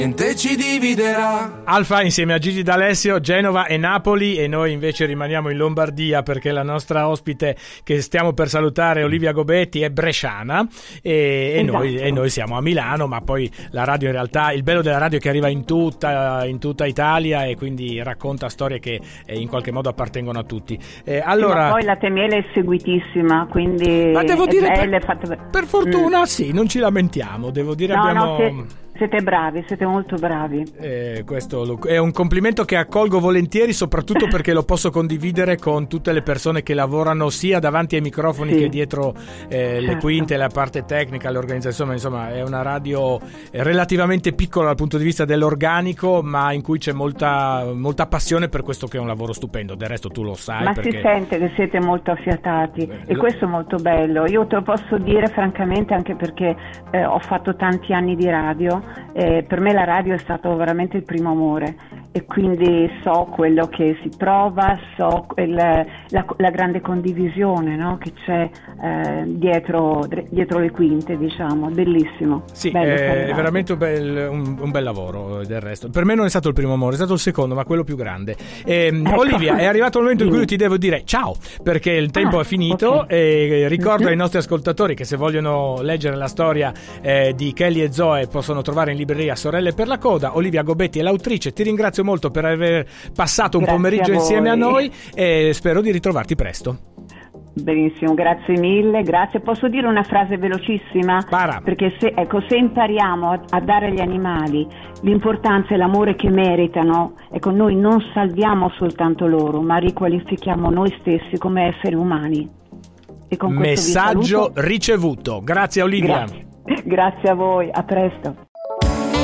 Niente ci dividerà. Alfa insieme a Gigi D'Alessio, Genova e Napoli, e noi invece rimaniamo in Lombardia perché la nostra ospite che stiamo per salutare, Olivia Gobetti, è bresciana e noi siamo a Milano, ma poi la radio in realtà, il bello della radio è che arriva in tutta Italia e quindi racconta storie che in qualche modo appartengono a tutti. Allora, ma poi la Temiele è seguito, quindi ma devo dire bella, per fortuna sì, non ci lamentiamo, devo dire. Siete bravi, siete molto bravi. Questo è un complimento che accolgo volentieri, soprattutto perché lo posso condividere con tutte le persone che lavorano sia davanti ai microfoni che dietro le quinte, la parte tecnica, l'organizzazione. Insomma, è una radio relativamente piccola dal punto di vista dell'organico, ma in cui c'è molta passione per questo che è un lavoro stupendo. Del resto tu lo sai. Ma perché si sente che siete molto affiatati e questo è molto bello. Io te lo posso dire francamente, anche perché ho fatto tanti anni di radio. Per me la radio è stato veramente il primo amore e quindi so quello che si prova, so la grande condivisione, no? Che c'è dietro le quinte, diciamo, bellissimo. Sì, è veramente un bel lavoro. Del resto per me non è stato il primo amore, è stato il secondo, ma quello più grande. Olivia, è arrivato il momento in cui io ti devo dire ciao, perché il tempo è finito. E ricordo ai nostri ascoltatori che se vogliono leggere la storia di Kelly e Zoe possono trovare in libreria Sorelle per la Coda. Olivia Gobetti è l'autrice. Ti ringrazio molto per aver passato un pomeriggio insieme a noi e spero di ritrovarti presto. Benissimo, grazie mille, grazie. Posso dire una frase velocissima? Perché se impariamo a dare agli animali l'importanza e l'amore che meritano, ecco, noi non salviamo soltanto loro, ma riqualifichiamo noi stessi come esseri umani. E con questo messaggio ricevuto. Grazie Olivia. Grazie a voi, a presto.